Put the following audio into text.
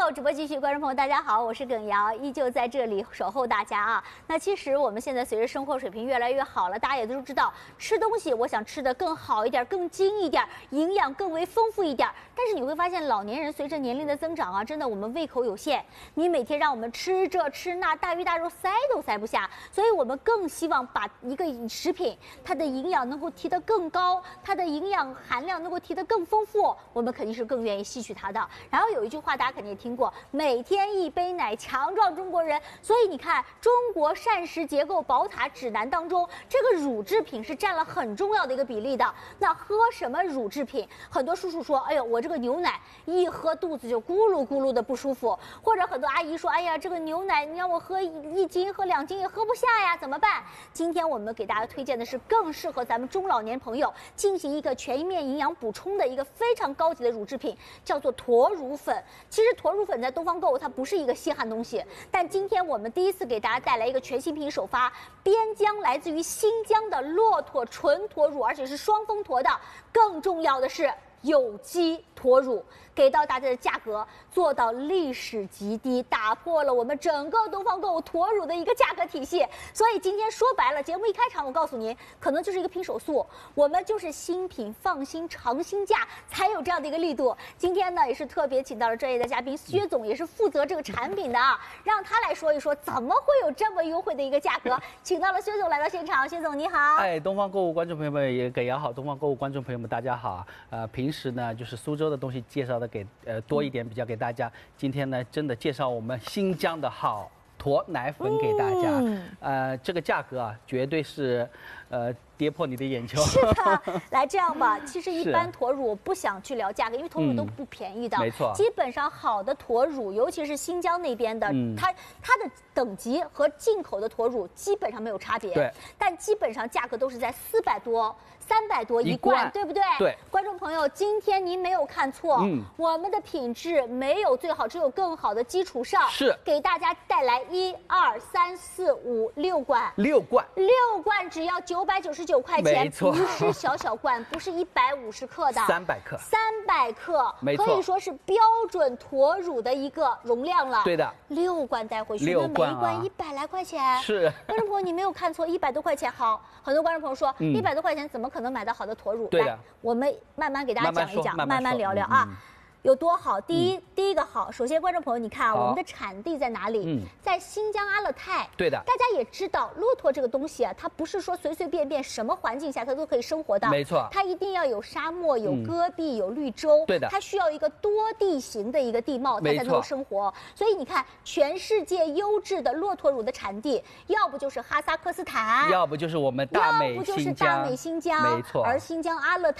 购直播继续，观众朋友大家好，我是耿瑶，依旧在这里守候大家啊。那其实我们现在随着生活水平越来越好了，大家也都知道，吃东西我想吃的更好一点、更精一点，营养更为丰富一点。但是你会发现，老年人随着年龄的增长啊，真的我们胃口有限，你每天让我们吃这吃那，大鱼大肉塞都塞不下，所以我们更希望把一个食品它的营养能够提得更高，它的营养含量能够提得更丰富，我们肯定是更愿意吸取它的。然后有一句话大家肯定也听过，每天一杯奶强壮中国人。所以你看，中国膳食结构宝塔指南当中，这个乳制品是占了很重要的一个比例的。那喝什么乳制品？很多叔叔说，哎呦，我这个牛奶一喝肚子就咕噜咕噜的不舒服，或者很多阿姨说，哎呀，这个牛奶你让我喝1斤喝2斤也喝不下呀，怎么办？今天我们给大家推荐的是更适合咱们中老年朋友进行一个全面营养补充的一个非常高级的乳制品，叫做驼乳粉。其实驼乳粉在东方购物它不是一个稀罕东西，但今天我们第一次给大家带来一个全新品首发，边疆来自于新疆的骆驼纯驼乳，而且是双峰驼的，更重要的是有机驼乳，给到大家的价格做到历史极低，打破了我们整个东方购物驼乳的一个价格体系。所以今天说白了，节目一开场我告诉您，可能就是一个拼手速，我们就是新品放心尝新价，才有这样的一个力度。今天呢，也是特别请到了专业的嘉宾薛总，也是负责这个产品的啊，让他来说一说怎么会有这么优惠的一个价格。请到了薛总来到现场，薛总你好。 哎，东方购物观众朋友们也给好，东方购物观众朋友们大家好。平时呢就是苏州的东西介绍的多一点，比较给大家。今天呢真的介绍我们新疆的好驼奶粉给大家。这个价格啊绝对是跌破你的眼球。 是的，来这样吧，其实一般驼乳我不想去聊价格，因为驼乳都不便宜的。 没错， 基本上好的驼乳，尤其是新疆那边的，它的等级和进口的驼乳基本上没有差别。 对， 但基本上价格都是在400多、300多一罐，对不对？ 对， 观众朋友，今天您没有看错，我们的品质没有最好，只有更好的基础上， 是给大家带来1、2、3、4、5、6罐 ，6 罐只要999块钱， 没错， 不是小罐，不是150克的 ，300克， 没错，可以说是标准驼乳的一个容量了。 对的 ，6罐带回去，那每一罐100来块钱。 是， 观众朋友，你没有看错，100多块钱。好，很多观众朋友说，100多块钱怎么可能买到好的驼乳？ 对的， 来，我们慢慢给大家讲一讲，慢慢聊聊啊。有多好？第一个好，首先观众朋友，你看我们的产地在哪里？在新疆阿勒泰。 对的， 大家也知道，骆驼这个东西啊，它不是说随随便便什么环境下它都可以生活的。 没错， 它一定要有沙漠、有戈壁、有绿洲。 对的， 它需要一个多地形的一个地貌，它才能够生活。所以你看，全世界优质的骆驼乳的产地，要不就是哈萨克斯坦， 要不就是我们大美新疆， 没错。而新疆阿勒泰